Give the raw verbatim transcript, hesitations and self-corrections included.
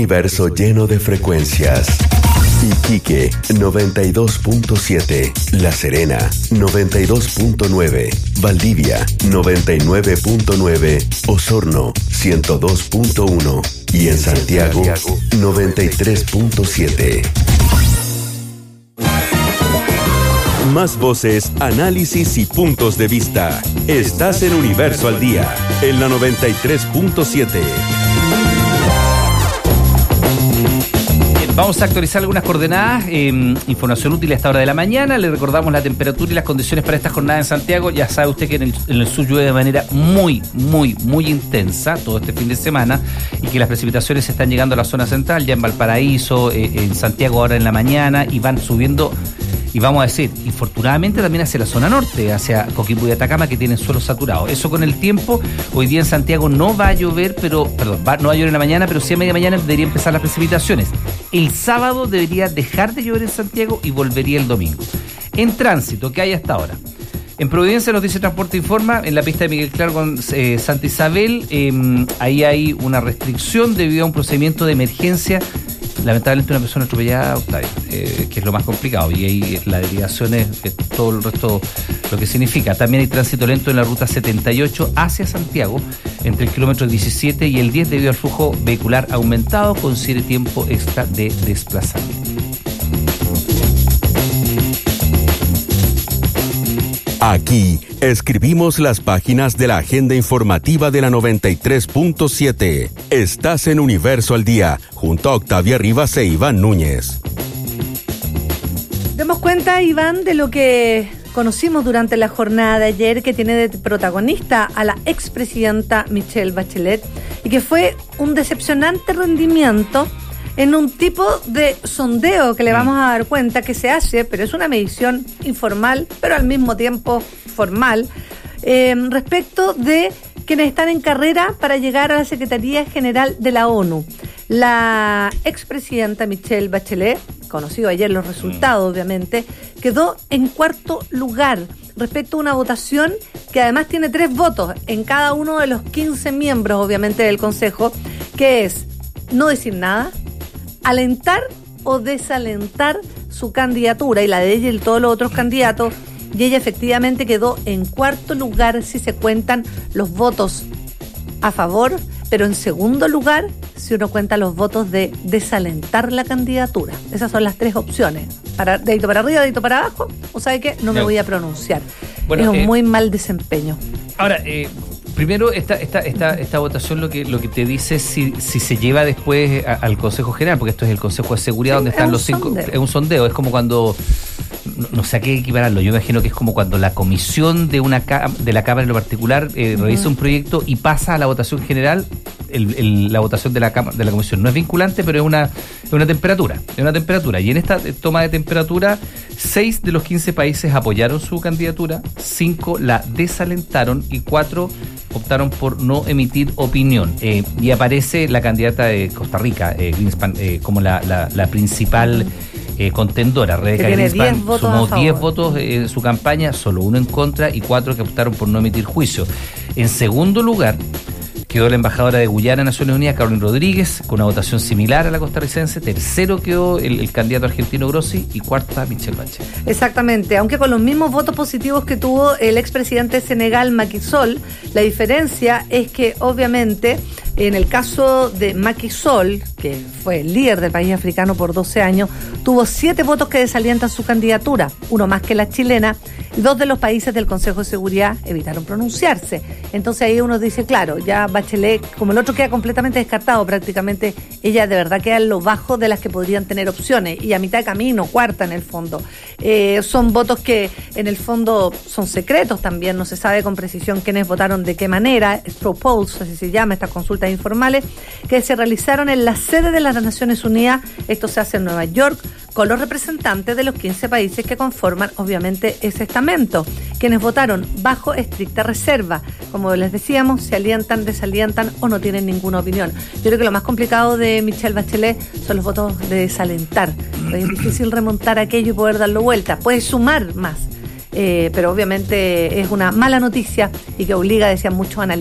universo lleno de frecuencias. Iquique, noventa y dos punto siete. La Serena, noventa y dos punto nueve. Valdivia, noventa y nueve punto nueve. Osorno, ciento dos punto uno. Y en Santiago, noventa y tres punto siete. Más voces, análisis y puntos de vista. Estás en Universo al Día, en la noventa y tres punto siete. Vamos a actualizar algunas coordenadas, eh, información útil a esta hora de la mañana. Le recordamos la temperatura y las condiciones para esta jornada en Santiago. Ya sabe usted que en el, en el sur llueve de manera muy, muy, muy intensa todo este fin de semana y que las precipitaciones están llegando a la zona central, ya en Valparaíso, eh, en Santiago ahora en la mañana, y van subiendo, y vamos a decir, infortunadamente también hacia la zona norte, hacia Coquimbo y Atacama, que tienen suelo saturado. Eso con el tiempo. Hoy día en Santiago no va a llover, pero, perdón, va, no va a llover en la mañana, pero sí a media mañana debería empezar las precipitaciones. El sábado debería dejar de llover en Santiago y volvería el domingo. En tránsito, ¿qué hay hasta ahora? En Providencia nos dice Transporte Informa, en la pista de Miguel Claro con eh, Santa Isabel, eh, ahí hay una restricción debido a un procedimiento de emergencia. Lamentablemente una persona atropellada, Octavio, eh, que es lo más complicado, y ahí la derivación es, es todo el resto lo que significa. También hay tránsito lento en la ruta setenta y ocho hacia Santiago, entre el kilómetro diecisiete y el diez, debido al flujo vehicular aumentado, considere tiempo extra de desplazamiento. Aquí escribimos las páginas de la agenda informativa de la noventa y tres punto siete. Estás en Universo al Día, junto a Octavia Rivas e Iván Núñez. Demos cuenta, Iván, de lo que conocimos durante la jornada de ayer, que tiene de protagonista a la expresidenta Michelle Bachelet, y que fue un decepcionante rendimiento en un tipo de sondeo que le vamos a dar cuenta que se hace, pero es una medición informal, pero al mismo tiempo formal, eh, respecto de quienes están en carrera para llegar a la Secretaría General de la ONU. La expresidenta Michelle Bachelet, conocido ayer los resultados obviamente, quedó en cuarto lugar respecto a una votación que además tiene tres votos en cada uno de los quince miembros obviamente del Consejo, que es no decir nada, alentar o desalentar su candidatura y la de ella y todos los otros candidatos, y ella efectivamente quedó en cuarto lugar si se cuentan los votos a favor, pero en segundo lugar si uno cuenta los votos de desalentar la candidatura. Esas son las tres opciones. Para, dedito para arriba, dedito para abajo, o sabe qué, no me voy a pronunciar. Bueno, es un eh, muy mal desempeño. Ahora, eh, primero, esta, esta, esta, esta votación lo que, lo que te dice si, si se lleva después a, al Consejo General, porque esto es el Consejo de Seguridad, sí, donde están los cinco. Sondeo. Es un sondeo, es como cuando, no, no sé a qué equipararlo, yo imagino que es como cuando la comisión de una de la Cámara en lo particular eh, uh-huh. revisa un proyecto y pasa a la votación general. El, el, la votación de la de la comisión no es vinculante, pero es una, es una temperatura, es una temperatura. Y en esta toma de temperatura, seis de los quince países apoyaron su candidatura, cinco la desalentaron y cuatro optaron por no emitir opinión. Eh, y aparece la candidata de Costa Rica, eh, Greenspan, eh, como la, la, la principal eh, contendora. Rebeca Greenspan sumó diez votos en su campaña, solo uno en contra y cuatro que optaron por no emitir juicio. En segundo lugar quedó la embajadora de Guyana en Naciones Unidas, Carolyn Rodríguez, con una votación similar a la costarricense. Tercero quedó el, el candidato argentino Grossi y cuarta Michelle Bachelet. Exactamente, aunque con los mismos votos positivos que tuvo el expresidente de Senegal, Macky Sall, la diferencia es que obviamente en el caso de Macky Sall, que fue el líder del país africano por doce años, tuvo siete votos que desalientan su candidatura, uno más que la chilena, y dos de los países del Consejo de Seguridad evitaron pronunciarse. Entonces ahí uno dice, claro, ya Bachelet, como el otro queda completamente descartado, prácticamente ella de verdad queda en lo bajo de las que podrían tener opciones, y a mitad de camino, cuarta en el fondo. Eh, son votos que en el fondo son secretos también, no se sabe con precisión quiénes votaron de qué manera, straw polls, así se llama, estas consultas informales, que se realizaron en la sede de las Naciones Unidas. Esto se hace en Nueva York, con los representantes de los quince países que conforman obviamente ese estamento, quienes votaron bajo estricta reserva. Como les decíamos, se alientan, desalientan o no tienen ninguna opinión. Yo creo que lo más complicado de Michelle Bachelet son los votos de desalentar. Es difícil remontar aquello y poder darlo vuelta. Puede sumar más, eh, pero obviamente es una mala noticia y que obliga, decían muchos analistas,